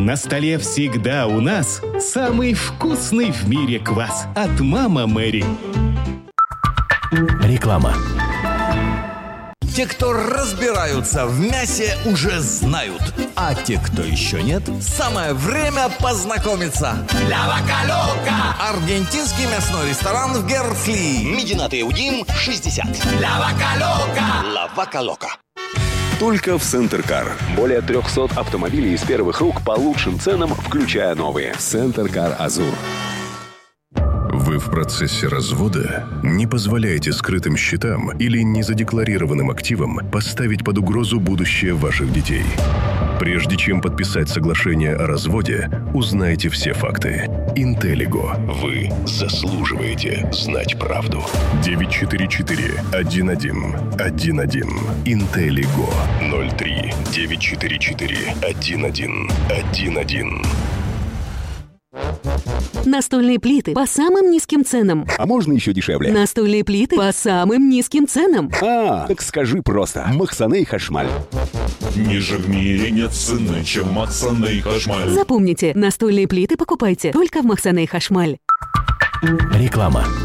На столе всегда у нас самый вкусный в мире квас от «Мама Мэри». Реклама. Те, кто разбираются в мясе, уже знают. А те, кто еще нет, самое время познакомиться. Ла Вака Лока. Аргентинский мясной ресторан в Герфли. Мединат Иудим 60. Ла Вака Лока. Ла Вака Лока. Только в Центр-Кар. Более 300 автомобилей из первых рук по лучшим ценам, включая новые. Центр-Кар Азур. Вы в процессе развода? Не позволяйте скрытым счетам или незадекларированным активам поставить под угрозу будущее ваших детей. Прежде чем подписать соглашение о разводе, узнайте все факты. Интеллиго. Вы заслуживаете знать правду. 944-11-11. Интеллиго. 03-944-11-11. Настольные плиты по самым низким ценам. А можно еще дешевле? Настольные плиты по самым низким ценам. Так скажи просто. Махсаней Хашмаль. Ниже в мире нет цены, чем Махсаней Хашмаль. Запомните, настольные плиты покупайте только в Махсаней Хашмаль. Реклама.